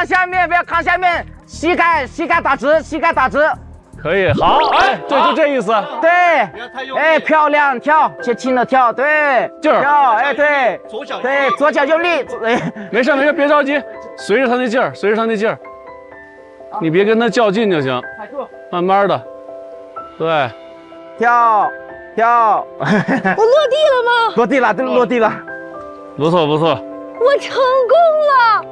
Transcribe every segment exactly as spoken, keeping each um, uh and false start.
看下面，不要看下面，膝盖膝盖打直，膝盖打直。 可以，好，哎，对，就这意思。 对，哎，漂亮，跳，轻轻的跳，对， 劲儿， 跳，哎，对， 左脚， 对，左脚用力，哎， 没事没事，别着急，随着他那劲儿，随着他那劲儿，你别跟他较劲就行，慢慢的，对， 跳，跳。 我落地了吗？ 落地了，都落地了， 不错不错， 我成功了。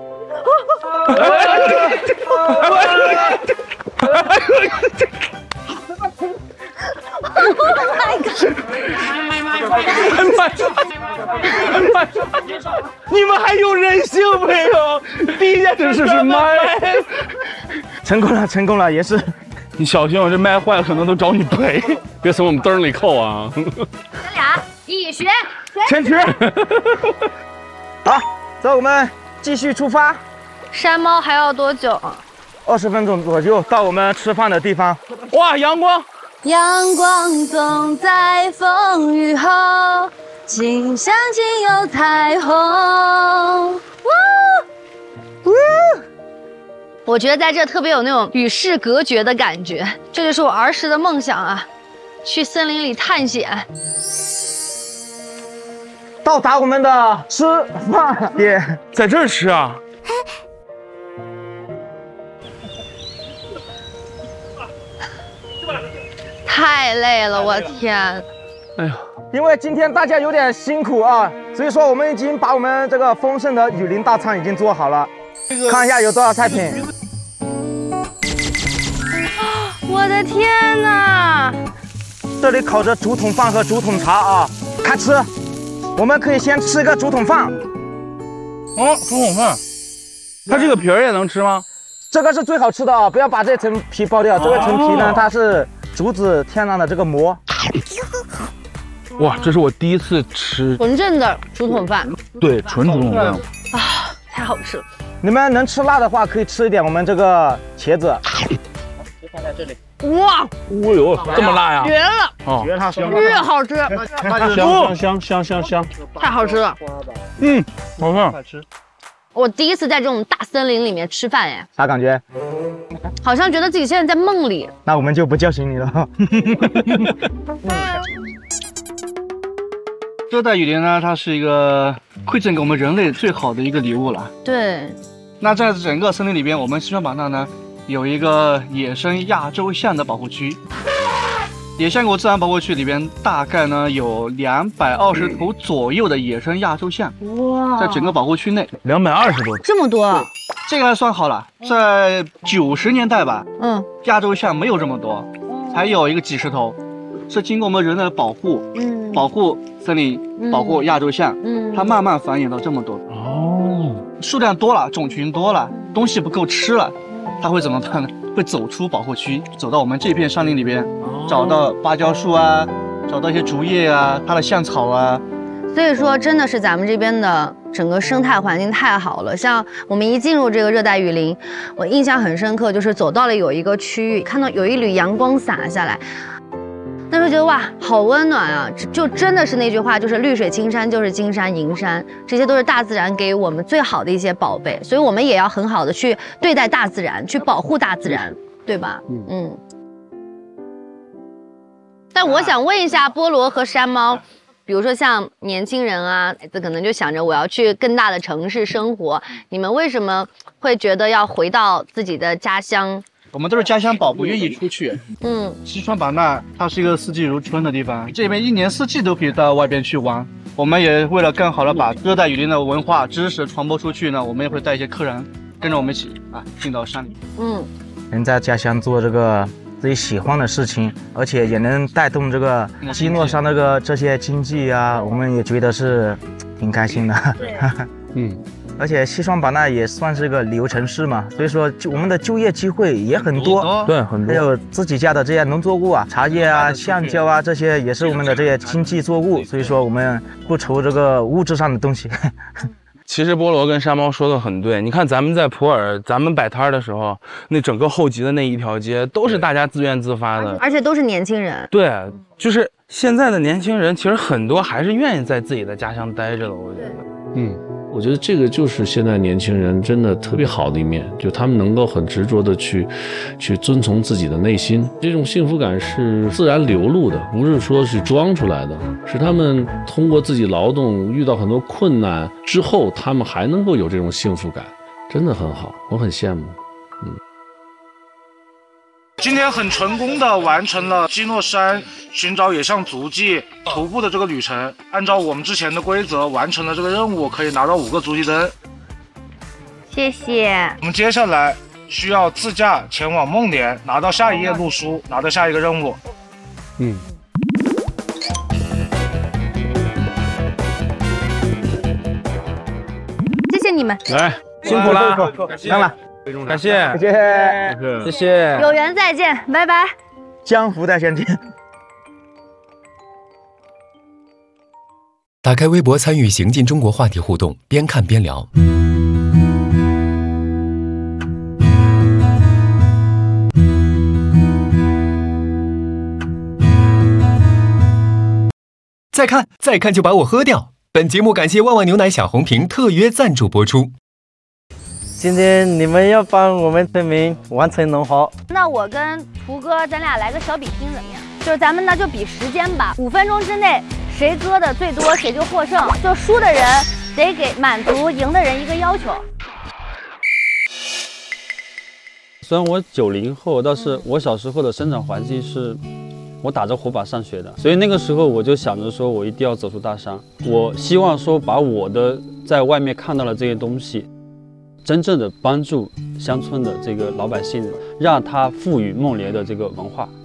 你们还有人性没有？第一件事是是麦， 成功了，成功了，也是。 你小心，我这麦坏了，可能都找你赔，别从我们灯里扣啊！ 咱俩一学前屈。好，走，我们继续出发。 山猫还要多久啊？ 二十分钟左右到我们吃饭的地方。 哇，阳光！ 阳光总在风雨后，请相信有彩虹。哇呜！我觉得在这特别有那种与世隔绝的感觉，这就是我儿时的梦想啊，去森林里探险。 到达我们的吃饭点， 在这儿吃啊？ 太累了，我天！ 哎呀， 因为今天大家有点辛苦啊，所以说我们已经把我们这个丰盛的雨林大餐已经做好了，看一下有多少菜品。 我的天哪！ 这里烤着竹筒饭和竹筒茶啊，开吃。我们可以先吃个竹筒饭。 哦，竹筒饭，它这个皮儿也能吃吗？ 这个是最好吃的啊，不要把这层皮剥掉。这个层皮呢，它是竹子天然的这个膜。 哇，这是我第一次吃纯正的竹筒饭， 对，纯竹筒饭啊，太好吃了。 你们能吃辣的话，可以吃一点我们这个茄子。 放在这里。 哇， 哦呦，这么辣呀！ 绝了！ 哦， 觉得它香越好吃， 香香香香香， 太好吃了。 嗯，好看。 快吃。 我第一次在这种大森林里面吃饭，哎， 啥感觉？ 好像觉得自己现在在梦里。 那我们就不叫醒你了。 热带雨林呢，它是一个馈赠给我们人类最好的一个礼物了。 对， 那在整个森林里边，我们西双版纳呢有一个野生亚洲象的保护区。野象国自然保护区里边大概呢有两百二十头左右的野生亚洲象， 哇， 在整个保护区内， 两百二十多， 这么多， 这个还算好了。在九十年代吧， 嗯， 亚洲象没有这么多，才有一个几十头，是经过我们人类的保护， 嗯， 保护森林，保护亚洲象， 嗯， 它慢慢繁衍到这么多。 哦， 数量多了，种群多了，东西不够吃了，它会怎么办呢？会走出保护区，走到我们这片山林里边，找到芭蕉树啊，找到一些竹叶啊，它的象草啊。 所以说，真的是咱们这边的整个生态环境太好了。像我们一进入这个热带雨林，我印象很深刻，就是走到了有一个区域，看到有一缕阳光洒下来，那时候觉得哇，好温暖啊！就真的是那句话，就是绿水青山就是金山银山，这些都是大自然给予我们最好的一些宝贝，所以我们也要很好的去对待大自然，去保护大自然，对吧？嗯嗯。但我想问一下菠萝和山猫。比如说像年轻人啊，孩子可能就想着我要去更大的城市生活，你们为什么会觉得要回到自己的家乡？ 我们都是家乡宝，不愿意出去。 嗯， 西双版纳它是一个四季如春的地方，这边一年四季都可以到外边去玩。我们也为了更好的把热带雨林的文化知识传播出去呢，我们也会带一些客人跟着我们一起啊进到山里。 嗯， 能在家乡做这个自己喜欢的事情，而且也能带动这个基诺山那个这些经济啊，我们也觉得是挺开心的。 嗯， 而且西双版纳也算是个旅游城市嘛，所以说就我们的就业机会也很多， 对，很多。 还有自己家的这些农作物啊，茶叶啊、橡胶啊，这些也是我们的这些经济作物，所以说我们不愁这个物质上的东西。 其实菠萝跟山猫说的很对，你看咱们在普洱，咱们摆摊的时候，那整个后集的那一条街都是大家自愿自发的， 而且都是年轻人。 对，就是现在的年轻人，其实很多还是愿意在自己的家乡待着的，我觉得。嗯， 我觉得这个就是现在年轻人真的特别好的一面，就他们能够很执着的去，去遵从自己的内心，这种幸福感是自然流露的，不是说是装出来的，是他们通过自己劳动遇到很多困难之后，他们还能够有这种幸福感，真的很好，我很羡慕。嗯。 今天很成功的完成了基诺山寻找野象足迹徒步的这个旅程，按照我们之前的规则完成了这个任务，可以拿到五个足迹灯。 谢谢。 我们接下来需要自驾前往梦莲，拿到下一页路书，拿到下一个任务。 嗯。 谢谢你们， 来， 辛苦了，上了， 感谢， 谢谢， 谢谢， 有缘再见，拜拜。 江湖再相见。 打开微博参与行进中国话题互动，边看边聊。再看，再看就把我喝掉。本节目感谢万万牛奶小红瓶特约赞助播出。 今天你们要帮我们村民完成农活， 那我跟图哥咱俩来个小比拼怎么样？就是咱们那就比时间吧，五分钟之内谁割的最多谁就获胜，就输的人得给满足赢的人一个要求。 虽然我九零后，但是我小时候的生长环境是我打着火把上学的，所以那个时候我就想着说我一定要走出大山，我希望说把我的在外面看到的这些东西真正的帮助乡村的这个老百姓，让他赋予梦莲的这个文化。